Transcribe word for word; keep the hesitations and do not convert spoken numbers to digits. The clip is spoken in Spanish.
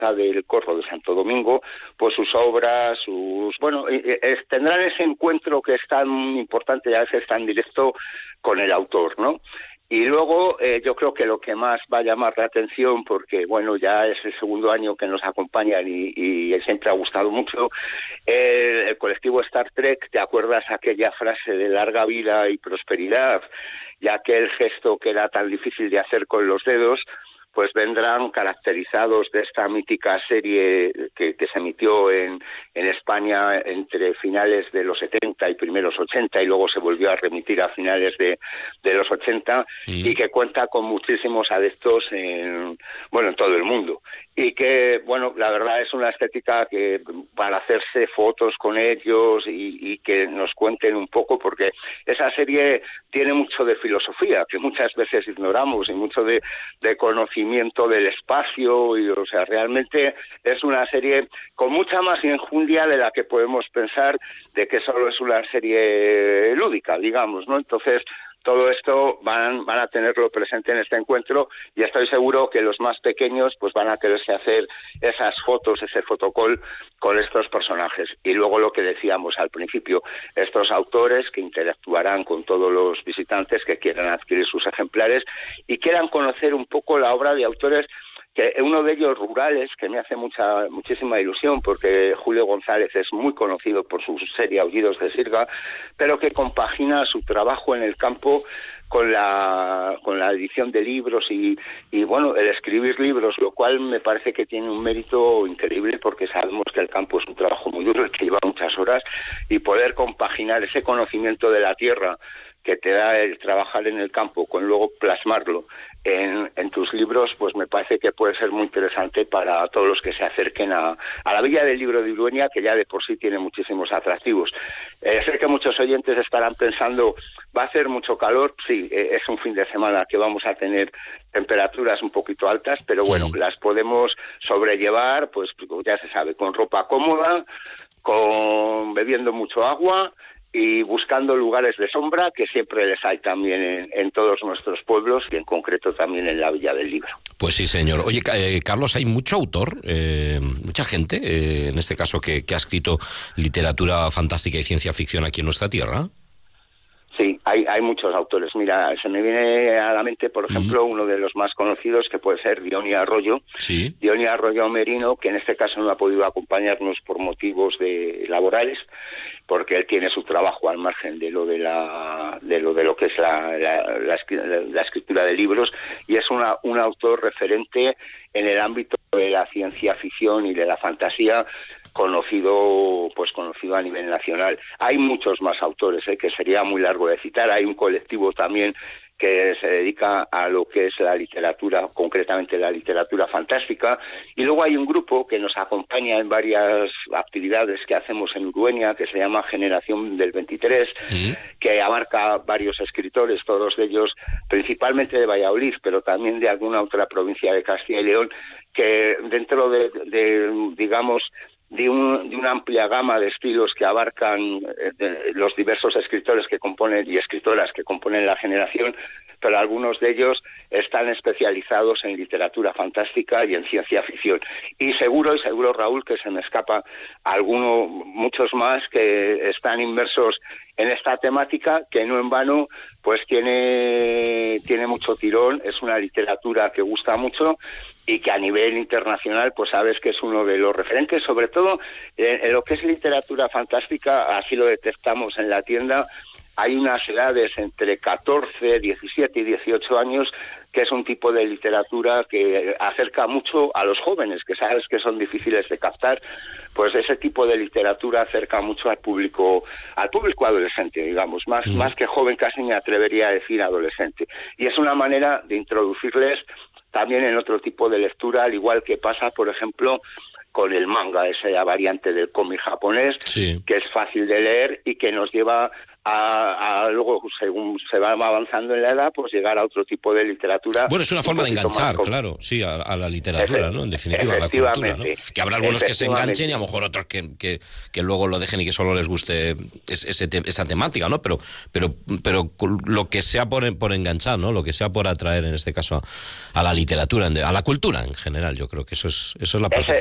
del Corro de Santo Domingo, pues sus obras, sus bueno, eh, tendrán ese encuentro que es tan importante y a veces tan directo con el autor, ¿no? Y luego eh, yo creo que lo que más va a llamar la atención, porque bueno, ya es el segundo año que nos acompañan y, y siempre ha gustado mucho, el, el colectivo Star Trek. ¿Te acuerdas aquella frase de larga vida y prosperidad? Y aquel gesto que era tan difícil de hacer con los dedos, pues vendrán caracterizados de esta mítica serie que, que se emitió en, en España entre finales de los setenta y primeros ochenta, y luego se volvió a remitir a finales de, de los ochenta, mm. y que cuenta con muchísimos adeptos en, bueno, en todo el mundo. Y que, bueno, la verdad es una estética que para hacerse fotos con ellos y, y que nos cuenten un poco, porque esa serie tiene mucho de filosofía, que muchas veces ignoramos, y mucho de, de conocimiento del espacio, y o sea, realmente es una serie con mucha más enjundia de la que podemos pensar de que solo es una serie lúdica, digamos, ¿no? Entonces, todo esto van, van a tenerlo presente en este encuentro, y estoy seguro que los más pequeños pues van a quererse hacer esas fotos, ese fotocall con estos personajes. Y luego lo que decíamos al principio, estos autores que interactuarán con todos los visitantes que quieran adquirir sus ejemplares y quieran conocer un poco la obra de autores, que uno de ellos rurales, que me hace mucha muchísima ilusión, porque Julio González es muy conocido por su serie Aullidos de Sirga, pero que compagina su trabajo en el campo con la con la edición de libros y, y bueno, el escribir libros, lo cual me parece que tiene un mérito increíble, porque sabemos que el campo es un trabajo muy duro, que lleva muchas horas, y poder compaginar ese conocimiento de la tierra que te da el trabajar en el campo con luego plasmarlo en, en tus libros, pues me parece que puede ser muy interesante para todos los que se acerquen a, a la Villa del Libro de Urueña, que ya de por sí tiene muchísimos atractivos. Eh, sé que muchos oyentes estarán pensando, ¿va a hacer mucho calor? Sí, eh, es un fin de semana que vamos a tener temperaturas un poquito altas, pero bueno, sí, las podemos sobrellevar, pues ya se sabe, con ropa cómoda, con bebiendo mucho agua y buscando lugares de sombra, que siempre les hay también en, en todos nuestros pueblos, y en concreto también en la Villa del Libro. Pues sí, señor. Oye, eh, Carlos, hay mucho autor, eh, mucha gente, eh, en este caso, que, que ha escrito literatura fantástica y ciencia ficción aquí en nuestra tierra. Sí, hay, hay muchos autores. Mira, se me viene a la mente, por ejemplo, mm. uno de los más conocidos, que puede ser Diony Arroyo. Sí. Diony Arroyo Merino, que en este caso no ha podido acompañarnos por motivos de laborales, porque él tiene su trabajo al margen de lo de la de lo de lo que es la, la, la, la escritura de libros, y es una, un autor referente en el ámbito de la ciencia ficción y de la fantasía, conocido pues conocido a nivel nacional. Hay muchos más autores, ¿eh? que sería muy largo de citar. Hay un colectivo también que se dedica a lo que es la literatura, concretamente la literatura fantástica, y luego hay un grupo que nos acompaña en varias actividades que hacemos en Urueña, que se llama Generación del veintitrés, ¿sí? que abarca varios escritores, todos de ellos principalmente de Valladolid, pero también de alguna otra provincia de Castilla y León, que dentro de, de digamos, de, un, de una amplia gama de estilos que abarcan eh, los diversos escritores que componen y escritoras que componen la generación, pero algunos de ellos están especializados en literatura fantástica y en ciencia ficción. Y seguro, y seguro, Raúl, que se me escapa alguno, muchos más que están inmersos en esta temática, que no en vano pues tiene, tiene mucho tirón, es una literatura que gusta mucho y que a nivel internacional pues sabes que es uno de los referentes, sobre todo en, en lo que es literatura fantástica. Así lo detectamos en la tienda. Hay unas edades entre catorce, diecisiete y dieciocho años, que es un tipo de literatura que acerca mucho a los jóvenes, que sabes que son difíciles de captar. Pues ese tipo de literatura acerca mucho al público, al público adolescente, digamos, más, mm. más que joven, casi me atrevería a decir adolescente. Y es una manera de introducirles también en otro tipo de lectura, al igual que pasa, por ejemplo, con el manga, esa variante del cómic japonés, sí. que es fácil de leer y que nos lleva a, a luego, según se va avanzando en la edad, pues llegar a otro tipo de literatura. Bueno, es una forma de enganchar, con... claro, sí, a, a la literatura, Efe, ¿no? En definitiva, a la cultura, ¿no? Que habrá algunos que se enganchen y a lo mejor otros que, que, que luego lo dejen y que solo les guste ese, esa temática, ¿no? Pero, pero, pero lo que sea por, por enganchar, ¿no? Lo que sea por atraer, en este caso, a, a la literatura, a la cultura en general, yo creo que eso es, eso es la parte.